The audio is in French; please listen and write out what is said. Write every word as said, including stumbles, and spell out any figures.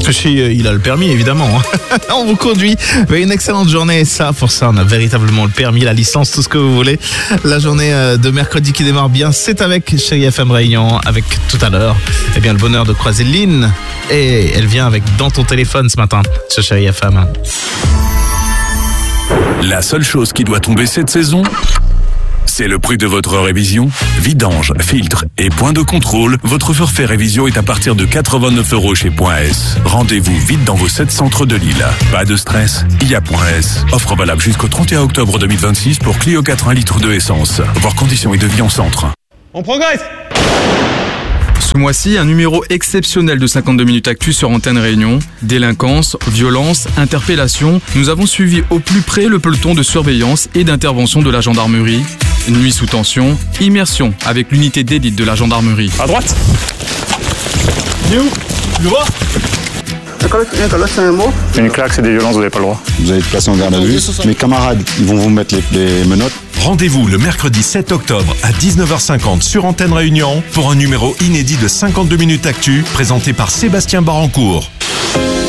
Si, il a le permis, évidemment. On vous conduit vers une excellente journée. Et ça, pour ça, on a véritablement le permis, la licence, tout ce que vous voulez. La journée de mercredi qui démarre bien, c'est avec Chérie F M Réunion, avec tout à l'heure, eh bien, le bonheur de croiser Lynn. Et elle vient avec Dans ton téléphone ce matin, sur Chérie F M. La seule chose qui doit tomber cette saison, c'est le prix de votre révision. Vidange, filtre et point de contrôle, votre forfait révision est à partir de quatre-vingt-neuf euros chez Point S. Rendez-vous vite dans vos sept centres de Lille. Pas de stress, il y a Point S. Offre valable jusqu'au trente et un octobre deux mille vingt-six pour Clio quatre un litre de essence. Voir conditions et devis en centre. On progresse! Ce mois-ci, un numéro exceptionnel de cinquante-deux minutes actu sur Antenne Réunion. Délinquance, violence, interpellation. Nous avons suivi au plus près le peloton de surveillance et d'intervention de la gendarmerie. Nuit sous tension, immersion avec l'unité d'élite de la gendarmerie. À droite. Il est où? Tu le vois? Une claque, c'est des violences, vous n'avez pas le droit. Vous allez être placé en garde à vue. Mes camarades, ils vont vous mettre les, les menottes. Rendez-vous le mercredi sept octobre à dix-neuf heures cinquante sur Antenne Réunion pour un numéro inédit de cinquante-deux minutes actu présenté par Sébastien Barancourt.